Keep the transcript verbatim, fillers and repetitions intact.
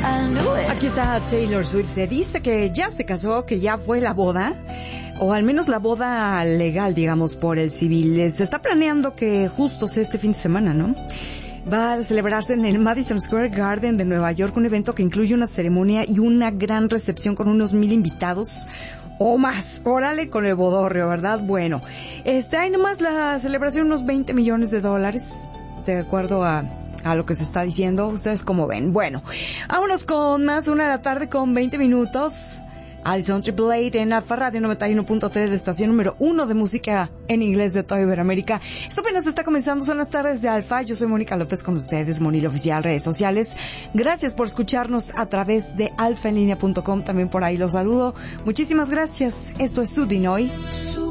Aquí está Taylor Swift. Se dice que ya se casó, que ya fue la boda, o al menos la boda legal, digamos, por el civil. Se está planeando que justo sea este fin de semana, ¿no? Va a celebrarse en el Madison Square Garden de Nueva York, un evento que incluye una ceremonia y una gran recepción con unos mil invitados o más. Órale con el bodorrio, ¿verdad? Bueno, está ahí nomás la celebración, unos veinte millones de dólares, de acuerdo a... a lo que se está diciendo. ¿Ustedes cómo ven? Bueno, vámonos con más. Una de la tarde con veinte minutos. Alison Triple Eight en Alfa Radio noventa y uno punto tres, la estación número uno de música en inglés de toda Iberoamérica. Esto apenas está comenzando, son las tardes de Alfa. Yo soy Mónica López con ustedes, Monil Oficial, redes sociales. Gracias por escucharnos a través de alfa en línea punto com. También por ahí los saludo. Muchísimas gracias. Esto es Sudinoy.